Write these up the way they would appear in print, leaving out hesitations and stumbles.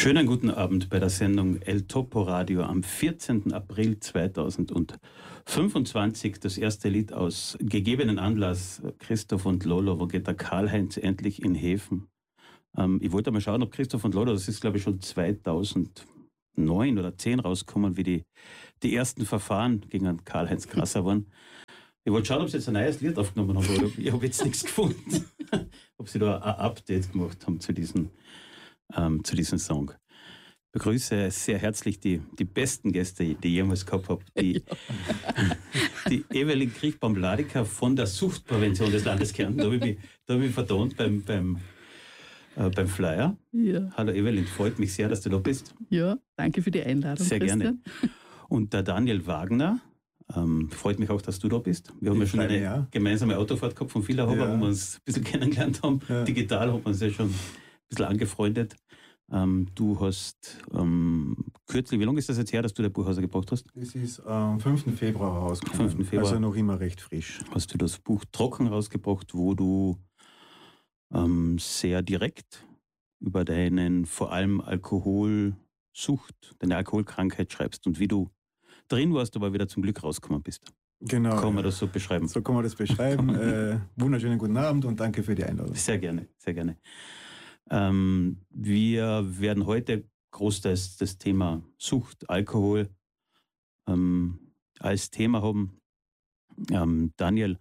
Schönen guten Abend bei der Sendung El Topo Radio am 14. April 2025. Das erste Lied aus gegebenen Anlass, Christoph und Lolo, wo geht der Karl-Heinz endlich in Häfen? Ich wollte mal schauen, ob Christoph und Lolo, das ist glaube ich schon 2009 oder 10 rausgekommen, wie die ersten Verfahren gegen einen Karl-Heinz krasser waren. Ich wollte schauen, ob sie jetzt ein neues Lied aufgenommen haben, aber ich habe jetzt nichts gefunden. Ob sie da ein Update gemacht haben zu diesem Song. Ich begrüße sehr herzlich die besten Gäste, die ich jemals gehabt habe. Die Evelyn Kriechbaum-Ladika von der Suchtprävention des Landes Kärnten. Da habe ich mich vertont beim Flyer. Ja. Hallo Evelyn, freut mich sehr, dass du da bist. Ja, danke für die Einladung. Sehr Christian. gerne. Und der Daniel Wagner, freut mich auch, dass du da bist. Wir haben ja schon eine gemeinsame Autofahrt gehabt von Villachhofer, wo wir uns ein bisschen kennengelernt haben. Ja. Digital haben wir uns ja schon ein bisschen angefreundet. Du hast kürzlich, wie lange ist das jetzt her, dass du der Buch rausgebracht hast? Es ist am 5. Februar rausgekommen. 5. Februar. Also noch immer recht frisch. Hast du das Buch Trocken rausgebracht, wo du sehr direkt über deinen vor allem Alkoholsucht, deine Alkoholkrankheit schreibst und wie du drin warst, aber wieder zum Glück rausgekommen bist. Genau. Kann man das so beschreiben? So kann man das beschreiben. Wunderschönen guten Abend und danke für die Einladung. Sehr gerne, sehr gerne. Wir werden heute großteils das Thema Sucht, Alkohol als Thema haben. Daniel,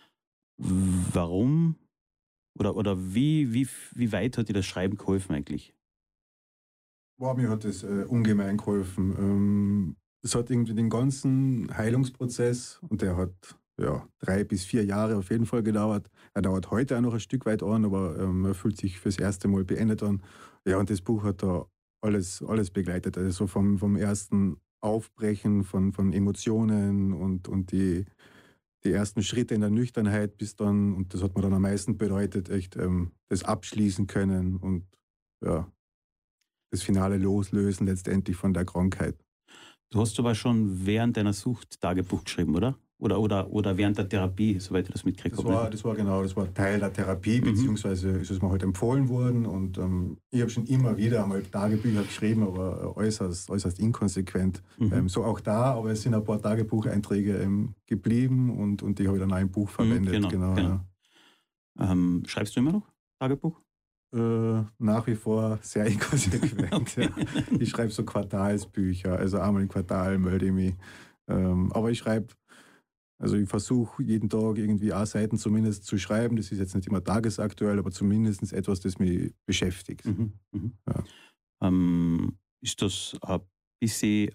warum oder wie weit hat dir das Schreiben geholfen eigentlich? Boah, mir hat es ungemein geholfen. Es hat irgendwie den ganzen Heilungsprozess, und der hat 3 bis 4 Jahre auf jeden Fall gedauert. Er dauert heute auch noch ein Stück weit an, aber er fühlt sich fürs erste Mal beendet an. Ja, und das Buch hat da alles begleitet. Also so vom ersten Aufbrechen von Emotionen und die ersten Schritte in der Nüchternheit bis dann, und das hat mir dann am meisten bedeutet, echt das abschließen können und ja, das finale Loslösen letztendlich von der Krankheit. Du hast aber schon während deiner Sucht Tagebuch geschrieben, oder? Oder während der Therapie, soweit du das mitgekriegt hast? Das war Teil der Therapie, beziehungsweise ist es mir halt empfohlen worden. Und ich habe schon immer wieder einmal Tagebücher geschrieben, aber äußerst inkonsequent. So auch da, aber es sind ein paar Tagebucheinträge geblieben und die habe ich dann auch im Buch verwendet. Genau. Ja. Schreibst du immer noch Tagebuch? Nach wie vor sehr inkonsequent. Okay. Ja. Ich schreibe so Quartalsbücher, also einmal im Quartal melde ich mich. Aber ich schreibe, also ich versuche jeden Tag irgendwie Seiten zumindest zu schreiben. Das ist jetzt nicht immer tagesaktuell, aber zumindest etwas, das mich beschäftigt. Ja. Ist das ein bisschen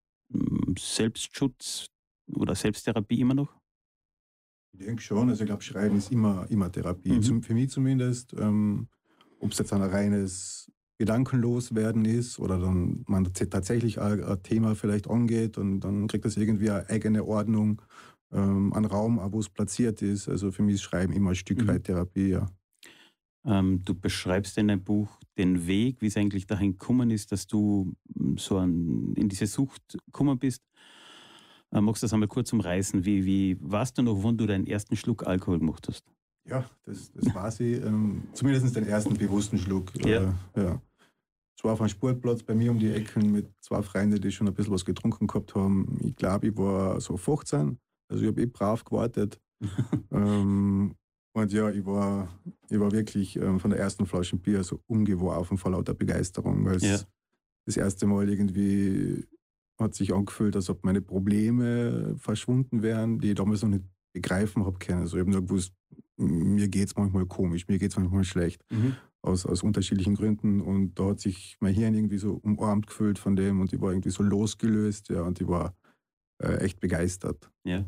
Selbstschutz oder Selbsttherapie immer noch? Ich denke schon. Also ich glaube, Schreiben ist immer Therapie. Für mich zumindest. Ob es jetzt ein reines Gedankenloswerden ist oder dann man tatsächlich ein Thema vielleicht angeht und dann kriegt das irgendwie eine eigene Ordnung, einen Raum, wo es platziert ist. Also für mich ist Schreiben immer ein Stück weit Therapie, ja. Du beschreibst in deinem Buch den Weg, wie es eigentlich dahin gekommen ist, dass du so in diese Sucht gekommen bist. Magst du das einmal kurz umreißen? Wie weißt du noch, wann du deinen ersten Schluck Alkohol gemacht hast? Ja, das weiß ich. Zumindest den ersten bewussten Schluck. Ja. Es war auf einem Sportplatz bei mir um die Ecken mit 2 Freunden, die schon ein bisschen was getrunken gehabt haben. Ich glaube, ich war so 15. Also ich habe brav gewartet. Und ja, ich war wirklich von der ersten Flasche Bier so umgeworfen vor lauter Begeisterung, weil es das erste Mal irgendwie hat sich angefühlt, als ob meine Probleme verschwunden wären, die ich damals noch nicht begreifen habe können. Also ich habe nur gewusst, mir geht es manchmal komisch, mir geht es manchmal schlecht, aus unterschiedlichen Gründen, und da hat sich mein Hirn irgendwie so umarmt gefühlt von dem und ich war irgendwie so losgelöst, ja, und ich war echt begeistert. Ja.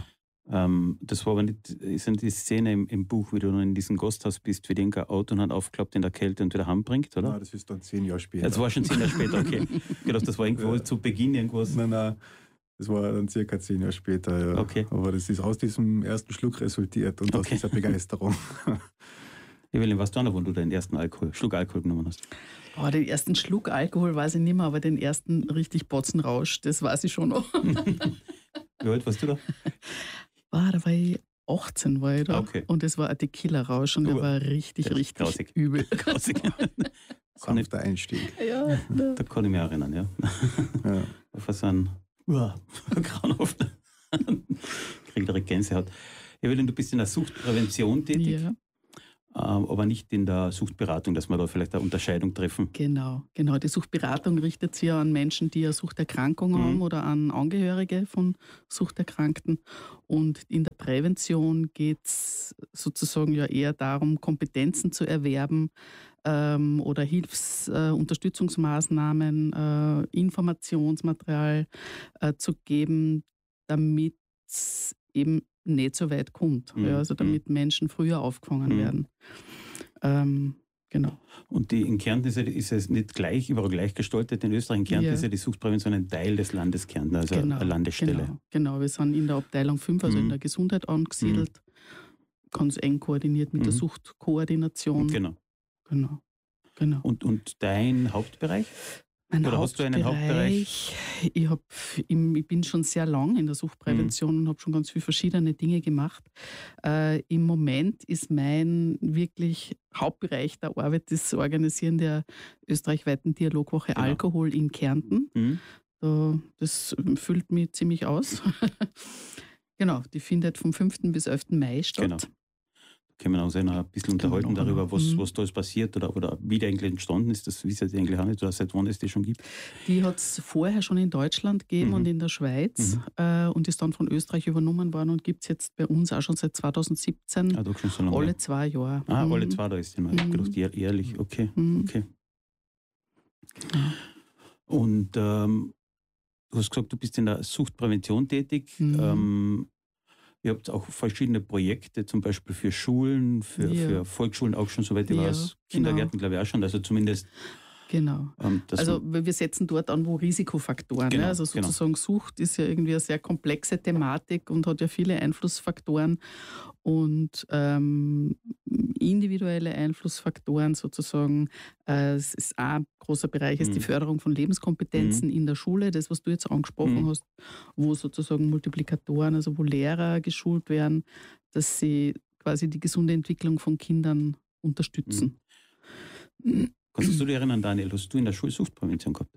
Das war aber nicht, ist die Szene im Buch, wie du noch in diesem Gasthaus bist, wie den ein Auto hat aufgeklappt in der Kälte und wieder heimbringt, oder? Nein, das ist dann 10 Jahre später. Das war schon 10 Jahre später, okay. Ich dachte, das war irgendwo zu Beginn irgendwas. Nein, das war dann circa 10 Jahre später, ja. Okay. Aber das ist aus diesem ersten Schluck resultiert und aus dieser Begeisterung. Evelyn, weißt du noch, wann du deinen ersten Schluck Alkohol genommen hast? Oh, den ersten Schluck Alkohol weiß ich nicht mehr, aber den ersten richtig Botzenrausch, das weiß ich schon noch. Wie alt warst du da? Da war ich 18 war ich da. Okay. Und es war ein Tequila-Rausch und der war richtig grausig. übel. Grausig. sanfter Einstieg. Ja, Da kann ich mich auch erinnern, ja. Ja. Auf so einen grauenhaften kriege direkt Gänsehaut. Evelyn, du bist in der Suchtprävention tätig, ja. aber nicht in der Suchtberatung, dass wir da vielleicht eine Unterscheidung treffen. Genau. Die Suchtberatung richtet sich ja an Menschen, die eine Suchterkrankung haben oder an Angehörige von Suchterkrankten. Und in der Prävention geht es sozusagen ja eher darum, Kompetenzen zu erwerben oder Unterstützungsmaßnahmen, Informationsmaterial zu geben, damit es eben nicht so weit kommt. Ja, also damit Menschen früher aufgefangen werden. Genau. Und in Kärnten ist es nicht überall gleich gestaltet. In Österreich, in Kärnten ist ja die Suchtprävention ein Teil des Landes Kärnten, also eine Landesstelle. Genau, wir sind in der Abteilung 5, also in der Gesundheit angesiedelt. Ganz eng koordiniert mit der Suchtkoordination. Genau. Genau. Und dein Hauptbereich? Oder hast du einen Hauptbereich? Ich bin schon sehr lang in der Suchtprävention und habe schon ganz viele verschiedene Dinge gemacht. Im Moment ist mein wirklich Hauptbereich der Arbeit das Organisieren der österreichweiten Dialogwoche Alkohol in Kärnten. Das füllt mich ziemlich aus. Genau, die findet vom 5. bis 11. Mai statt. Genau. Können wir uns noch ein bisschen unterhalten darüber, was da ist passiert oder wie die eigentlich entstanden ist, wie es jetzt eigentlich auch nicht, oder seit wann es die schon gibt? Die hat es vorher schon in Deutschland gegeben und in der Schweiz und ist dann von Österreich übernommen worden und gibt es jetzt bei uns auch schon seit 2017 doch schon so lange. alle 2 Jahre. Alle 2, da ist die noch. Ich habe gedacht, jährlich, okay. Und du hast gesagt, du bist in der Suchtprävention tätig. Ihr habt auch verschiedene Projekte, zum Beispiel für Schulen, für Volksschulen auch schon, soweit ich weiß. Kindergärten, glaube ich, auch schon. Also zumindest. Genau. Also wir setzen dort an, wo Risikofaktoren. Genau, also sozusagen Sucht ist ja irgendwie eine sehr komplexe Thematik und hat ja viele Einflussfaktoren. Und individuelle Einflussfaktoren sozusagen, es ist ein großer Bereich, ist die Förderung von Lebenskompetenzen in der Schule, das, was du jetzt angesprochen hast, wo sozusagen Multiplikatoren, also wo Lehrer geschult werden, dass sie quasi die gesunde Entwicklung von Kindern unterstützen. Kannst du dich erinnern, Daniel, hast du in der Schule Suchtprävention gehabt?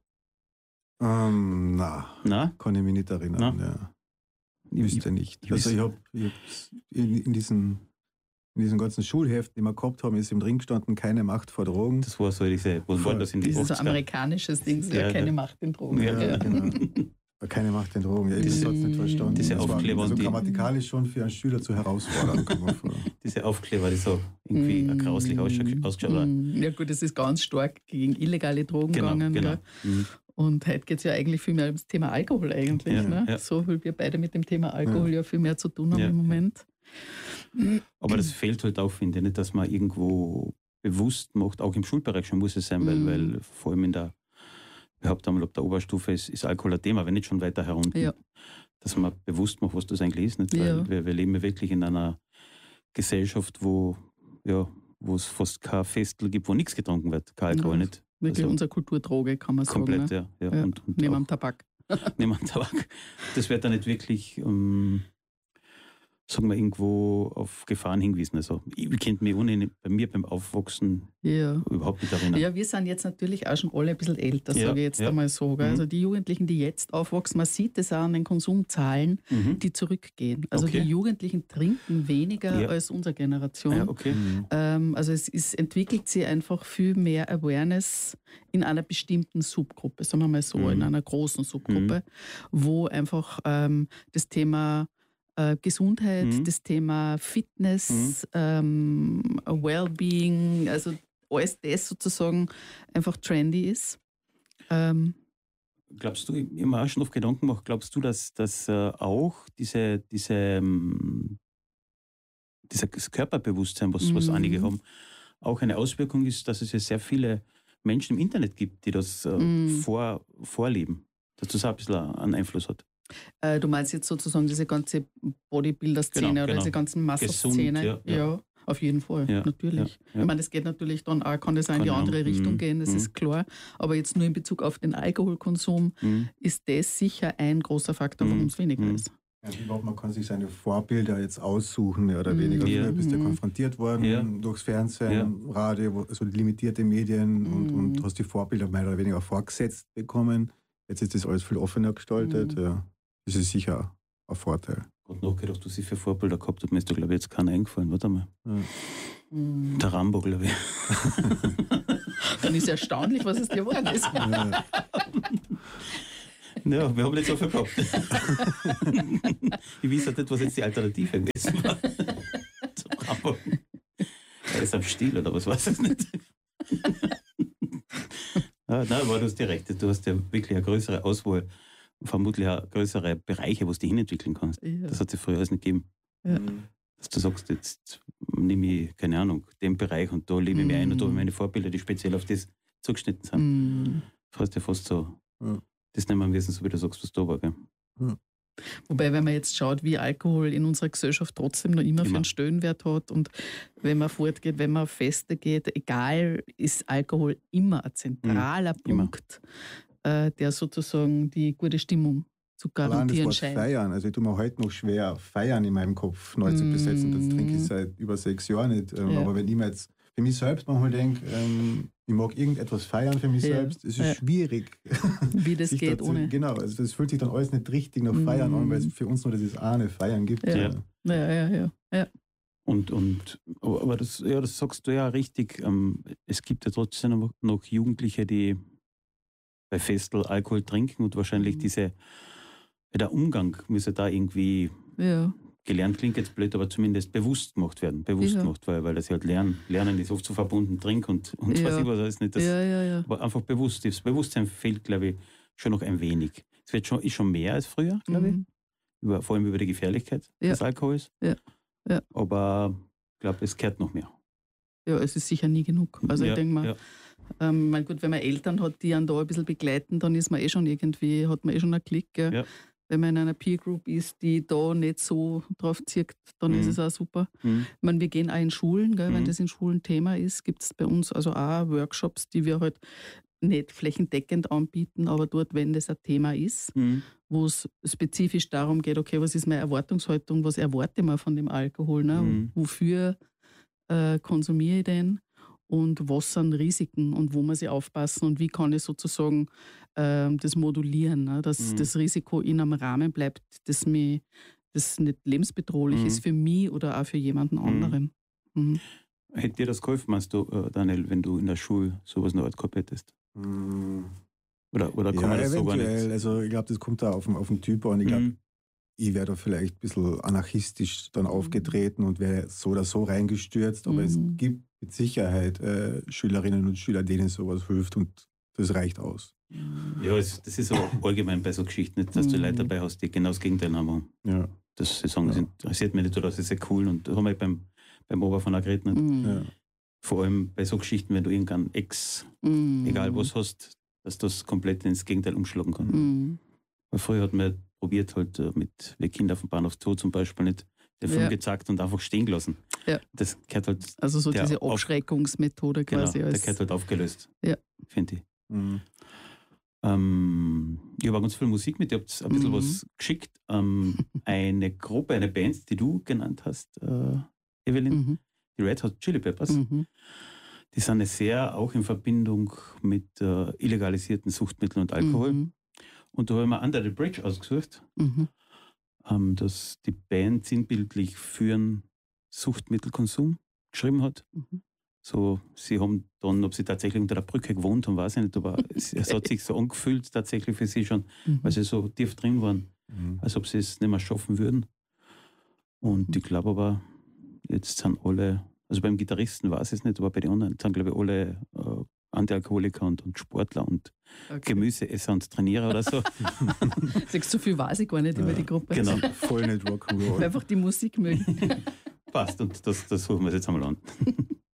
Na, kann ich mich nicht erinnern. Ja. Ich wüsste nicht. Also ich habe in diesen ganzen Schulheften, die wir gehabt haben, ist im drin gestanden, keine Macht vor Drogen. Das war so was war das in die 80er? Dieses amerikanisches Ding, keine Macht in Drogen. Ja, genau. Keine Macht in Drogen. Ja, ich habe es nicht verstanden. Diese Aufkleber. Also grammatikalisch schon für einen Schüler zu herausfordern, kann man vor. Diese Aufkleber, die so irgendwie grauslich ausgeschaut haben. Ja gut, das ist ganz stark gegen illegale Drogen gegangen. Genau. Und heute geht es ja eigentlich viel mehr ums Thema Alkohol eigentlich. Ja. So, weil wir beide mit dem Thema Alkohol ja viel mehr zu tun haben im Moment. Aber das fehlt halt auch, finde ich, nicht, dass man irgendwo bewusst macht, auch im Schulbereich schon muss es sein, weil vor allem in der überhaupt einmal ab der Oberstufe ist Alkohol ein Thema, wenn nicht schon weiter herunter. Dass man bewusst macht, was das eigentlich ist. Nicht? Weil wir leben ja wirklich in einer Gesellschaft, wo es fast kein Festel gibt, wo nichts getrunken wird, kein Alkohol nicht. Wirklich unsere Kulturdroge, kann man komplett, sagen. Komplett, ja. Und neben dem Tabak. Neben dem Tabak. Das wird dann nicht wirklich sagen wir, irgendwo auf Gefahren hingewiesen. Also ich könnte mich bei mir beim Aufwachsen überhaupt nicht erinnern. Ja, wir sind jetzt natürlich auch schon alle ein bisschen älter, sage ich jetzt einmal so. Also die Jugendlichen, die jetzt aufwachsen, man sieht es auch an den Konsumzahlen, die zurückgehen. Also die Jugendlichen trinken weniger als unsere Generation. Ja, okay. Also es entwickelt sich einfach viel mehr Awareness in einer bestimmten Subgruppe, sagen wir mal so, in einer großen Subgruppe, wo einfach das Thema Gesundheit, das Thema Fitness, Wellbeing, also alles das sozusagen einfach trendy ist. Glaubst du, ich habe mir auch schon oft Gedanken gemacht, glaubst du, dass auch dieses Körperbewusstsein, was einige haben, auch eine Auswirkung ist, dass es ja sehr viele Menschen im Internet gibt, die das vorleben, dass das auch ein bisschen einen Einfluss hat? Du meinst jetzt sozusagen diese ganze Bodybuilder-Szene oder diese ganzen Muscle-Szene? Ja, auf jeden Fall, natürlich. Ja. Ich meine, das geht natürlich dann auch, kann das auch in die andere Richtung gehen, das ist klar. Aber jetzt nur in Bezug auf den Alkoholkonsum ist das sicher ein großer Faktor, warum es weniger ist. Ja, ich glaube, man kann sich seine Vorbilder jetzt aussuchen, mehr oder weniger. Früher bist du konfrontiert worden durchs Fernsehen, Radio, so limitierte Medien und hast die Vorbilder mehr oder weniger vorgesetzt bekommen. Jetzt ist das alles viel offener gestaltet. Ja. Das ist sicher ein Vorteil. Und nachgedacht, was ich für Vorbilder gehabt habe, mir ist da, glaube ich, jetzt keiner eingefallen. Warte mal. Der Rambo, glaube ich. Dann ist erstaunlich, was es geworden ist. Ja, wir haben nicht so viel gehabt. Ich weiß halt nicht, was jetzt die Alternative gewesen war. Zum Rambo. Er ist am Stiel oder was, weiß ich nicht. Nein, aber du hast ja recht. Du hast ja wirklich eine größere Auswahl, vermutlich auch größere Bereiche, wo du dich hinentwickeln kannst. Ja. Das hat es früher alles nicht gegeben. Ja. Dass du sagst, jetzt nehme ich, keine Ahnung, den Bereich und da lebe ich mich ein und da habe ich meine Vorbilder, die speziell auf das zugeschnitten sind. Fast ja fast so. Das nehmen wir am Wissen, so wie du sagst, was da war. Gell? Wobei, wenn man jetzt schaut, wie Alkohol in unserer Gesellschaft trotzdem noch immer für einen Stellenwert hat und wenn man fortgeht, wenn man auf Feste geht, egal, ist Alkohol immer ein zentraler Punkt, der sozusagen die gute Stimmung zu garantieren das scheint. Feiern, also ich tue mir heute noch schwer, Feiern in meinem Kopf neu zu besetzen. Das trinke ich seit über 6 Jahren nicht. Aber wenn ich mir jetzt für mich selbst manchmal denke, ich mag irgendetwas feiern für mich selbst, es ist schwierig. Wie das geht dazu, ohne. Genau, also das fühlt sich dann alles nicht richtig nach Feiern an, weil es für uns nur dieses eine Feiern gibt. Ja. Aber das sagst du ja richtig. Es gibt ja trotzdem noch Jugendliche, die bei Festel Alkohol trinken und wahrscheinlich der Umgang müsse da irgendwie gelernt, klingt jetzt blöd, aber zumindest bewusst gemacht werden. Weil das halt Lernen ist oft so verbunden, Trink und weiß ich was alles nicht. Aber einfach bewusst. Das Bewusstsein fehlt, glaube ich, schon noch ein wenig. Es ist schon mehr als früher, glaube ich. Vor allem über die Gefährlichkeit des Alkohols. Aber ich glaube, es gehört noch mehr. Ja, es ist sicher nie genug. Also ich denke mal, mein gut, wenn man Eltern hat, die einen da ein bisschen begleiten, dann ist man schon irgendwie, hat man schon einen Klick. Ja. Wenn man in einer Peer Group ist, die da nicht so drauf zirkt, dann ist es auch super. Ich meine, wir gehen auch in Schulen, gell, wenn das in Schulen Thema ist, gibt es bei uns also auch Workshops, die wir halt nicht flächendeckend anbieten, aber dort, wenn das ein Thema ist, wo es spezifisch darum geht, okay, was ist meine Erwartungshaltung, was erwarte ich mir von dem Alkohol, ne? Wofür konsumiere ich den und was sind Risiken und wo muss ich aufpassen und wie kann ich sozusagen das modulieren, ne? Dass das Risiko in einem Rahmen bleibt, das nicht lebensbedrohlich ist für mich oder auch für jemanden anderen. Hätte dir das geholfen, meinst du, Daniel, wenn du in der Schule sowas noch gehabt hättest? Oder kann man das so gar nicht? Also ich glaube, das kommt da auf den Typ an. Ich glaube, ich wäre da vielleicht ein bisschen anarchistisch dann aufgetreten und wäre so oder so reingestürzt, aber es gibt mit Sicherheit Schülerinnen und Schüler, denen sowas hilft und das reicht aus. Ja, das ist so allgemein bei so Geschichten nicht, dass du Leute dabei hast, die genau das Gegenteil haben. Ja. Dass sie sagen, das interessiert mich nicht oder das ist sehr cool und das haben wir beim Oberfan auch geredet. Vor allem bei so Geschichten, wenn du irgendeinen egal was hast, dass das komplett ins Gegenteil umschlagen kann. Weil früher hat man probiert halt mit wie Kinder vom Bahnhof Zoo zum Beispiel nicht den Film gezeigt und einfach stehen gelassen. Ja. Das gehört halt. Also so diese Abschreckungsmethode quasi. Genau, der gehört halt aufgelöst, finde ich. Ich habe ganz viel Musik mit, ihr habt ein bisschen was geschickt. Eine Gruppe, eine Band, die du genannt hast, Evelyn, die Red Hot Chili Peppers. Die sind ja sehr auch in Verbindung mit illegalisierten Suchtmitteln und Alkohol. Und da habe ich mir Under the Bridge ausgesucht, dass die Band sinnbildlich für einen Suchtmittelkonsum geschrieben hat. So, sie haben dann, ob sie tatsächlich unter der Brücke gewohnt haben, weiß ich nicht, aber es hat sich so angefühlt tatsächlich für sie schon, weil sie so tief drin waren, als ob sie es nicht mehr schaffen würden. Und ich glaube aber, jetzt sind alle, also beim Gitarristen weiß ich es nicht, aber bei den anderen sind, glaube ich, alle Antialkoholiker und Sportler und Gemüseesser und Trainierer oder so. Sagst du, so viel weiß ich gar nicht über die Gruppe. Genau, voll nicht Rock'n'Roll. Einfach die Musik mögen. Passt, und das suchen wir jetzt einmal an.